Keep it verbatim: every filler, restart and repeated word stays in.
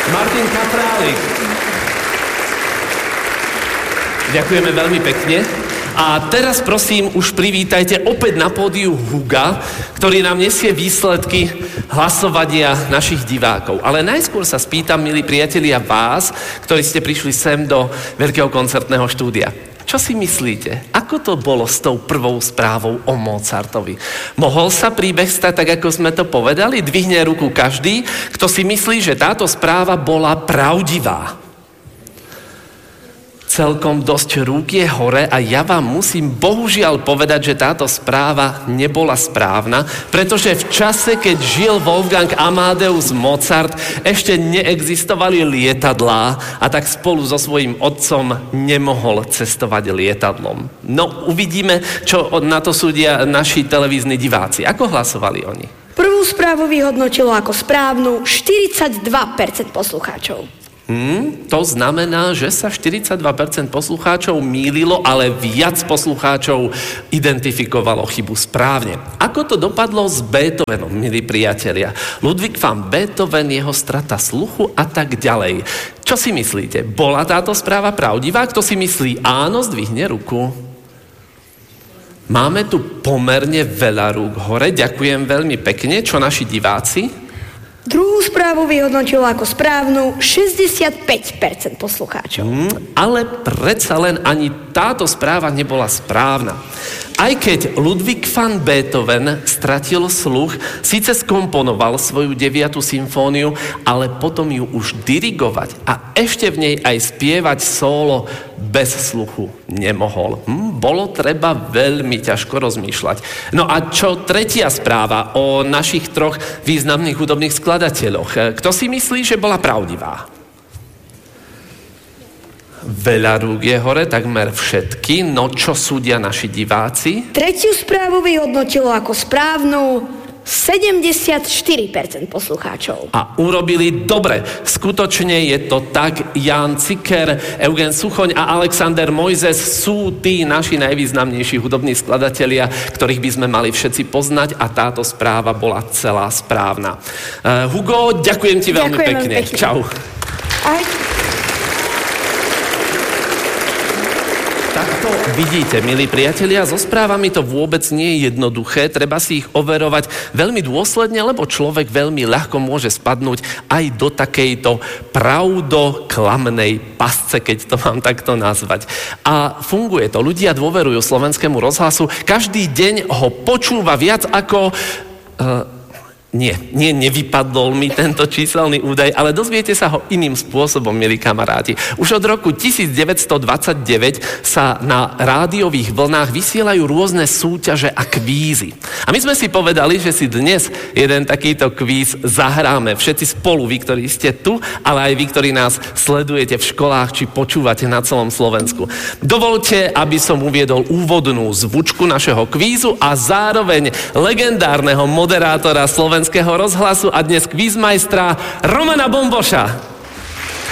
Martin Kaprálik. Ďakujeme veľmi pekne. A teraz prosím, už privítajte opäť na pódiu Huga, ktorý nám nesie výsledky hlasovania našich divákov. Ale najskôr sa spýtam, milí priatelia, vás, ktorí ste prišli sem do Veľkého koncertného štúdia. Čo si myslíte? Ako to bolo s tou prvou správou o Mozartovi? Mohol sa príbeh stať tak, ako sme to povedali? Dvihne ruku každý, kto si myslí, že táto správa bola pravdivá. Celkom dosť rúk je hore a ja vám musím bohužiaľ povedať, že táto správa nebola správna, pretože v čase, keď žil Wolfgang Amadeus Mozart, ešte neexistovali lietadlá a tak spolu so svojím otcom nemohol cestovať lietadlom. No, uvidíme, čo na to súdia naši televízni diváci. Ako hlasovali oni? Prvú správu vyhodnotilo ako správnu štyridsaťdva percent poslucháčov. Hmm, to znamená, že sa štyridsaťdva percent poslucháčov mýlilo, ale viac poslucháčov identifikovalo chybu správne. Ako to dopadlo s Beethovenom, milí priatelia? Ludwig van Beethoven, jeho strata sluchu a tak ďalej. Čo si myslíte? Bola táto správa pravdivá? Kto si myslí áno, zdvihne ruku. Máme tu pomerne veľa rúk hore. Ďakujem veľmi pekne. Čo naši diváci? Druhú správu vyhodnotilo ako správnu šesťdesiatpäť percent poslucháčov. Mm, ale predsa len ani táto správa nebola správna. Aj keď Ludwig van Beethoven stratil sluch, síce skomponoval svoju deviatu symfóniu, ale potom ju už dirigovať a ešte v nej aj spievať solo bez sluchu nemohol. Hm, bolo treba veľmi ťažko rozmýšľať. No a čo tretia správa o našich troch významných hudobných skladateľoch? Kto si myslí, že bola pravdivá? Veľa rúk je hore, takmer všetky. No čo súdia naši diváci? Tretiu správu vyhodnotilo ako správnu sedemdesiatštyri percent poslucháčov. A urobili dobre. Skutočne je to tak. Jan Ciker, Eugen Suchoň a Alexander Mojzes sú tí naši najvýznamnejší hudobní skladatelia, ktorých by sme mali všetci poznať a táto správa bola celá správna. Uh, Hugo, ďakujem ti veľmi ďakujem pekne. pekne. Čau. Aj. Takto vidíte, milí priatelia, so správami to vôbec nie je jednoduché, treba si ich overovať veľmi dôsledne, lebo človek veľmi ľahko môže spadnúť aj do takejto pravdoklamnej pasce, keď to mám takto nazvať. A funguje to, ľudia dôverujú Slovenskému rozhlasu, každý deň ho počúva viac ako... Uh, Nie, nie, nevypadol mi tento číselný údaj, ale dozviete sa ho iným spôsobom, milí kamaráti. Už od roku devätnásťstodvadsaťdeväť sa na rádiových vlnách vysielajú rôzne súťaže a kvízy. A my sme si povedali, že si dnes jeden takýto kvíz zahráme. Všetci spolu, vy, ktorí ste tu, ale aj vy, ktorí nás sledujete v školách či počúvate na celom Slovensku. Dovolte, aby som uviedol úvodnú zvučku našeho kvízu a zároveň legendárneho moderátora Slovenského rozhlasu a dnes kvízmajstra Romana Bomboša.